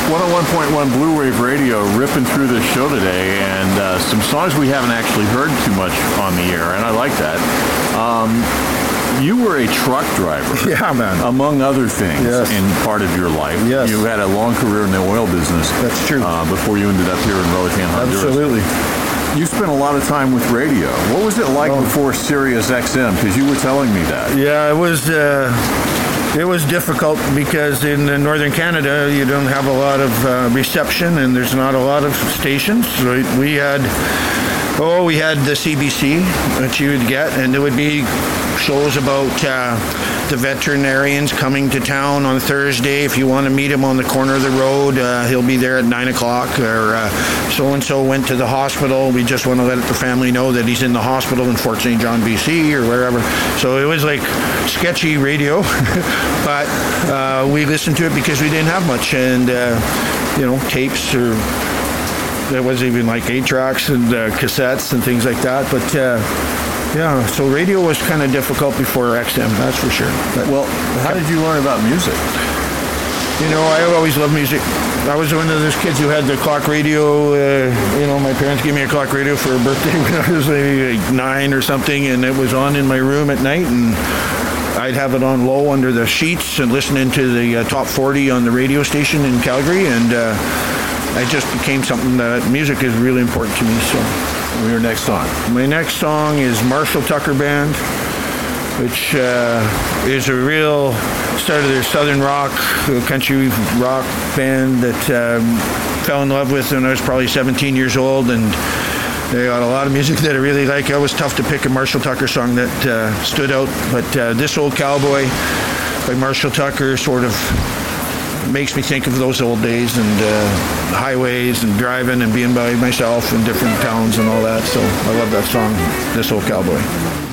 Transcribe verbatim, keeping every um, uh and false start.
one oh one point one Blue Wave Radio ripping through this show today, and uh, some songs we haven't actually heard too much on the air, and I like that. Um, you were a truck driver. Yeah, man. Among other things, yes. in part of your life. Yes. You had a long career in the oil business. That's true. Uh, before you ended up here in Roatan, Honduras. Absolutely. You spent a lot of time with radio. What was it like oh. before Sirius X M? Because you were telling me that. Yeah, it was... Uh... It was difficult because in Northern Canada you don't have a lot of uh, reception and there's not a lot of stations. So we had, oh, we had the C B C that you would get, and there would be shows about uh, the veterinarians coming to town on Thursday. If you want to meet him on the corner of the road, uh, he'll be there at nine o'clock. Or uh, so-and-so went to the hospital. We just want to let the family know that he's in the hospital in Fort Saint John, B C or wherever. So it was like sketchy radio, but uh, we listened to it because we didn't have much. And, uh, you know, tapes or there was even like eight tracks and uh, cassettes and things like that. But, uh, yeah, so radio was kind of difficult before X M, that's for sure. But, well, how did you learn about music? You know, I always loved music. I was one of those kids who had the clock radio. Uh, you know, my parents gave me a clock radio for a birthday when I was maybe like nine or something, and it was on in my room at night, and I'd have it on low under the sheets and listening to the uh, top forty on the radio station in Calgary, and uh, it just became something that music is really important to me, so... Your next song? My next song is Marshall Tucker Band, which uh, is a real start of their southern rock, country rock band that um, fell in love with when I was probably seventeen years old, and they got a lot of music that I really like. It was tough to pick a Marshall Tucker song that uh, stood out, but uh, This Old Cowboy by Marshall Tucker sort of makes me think of those old days and uh, highways and driving and being by myself in different towns and all that. So I love that song, This Old Cowboy.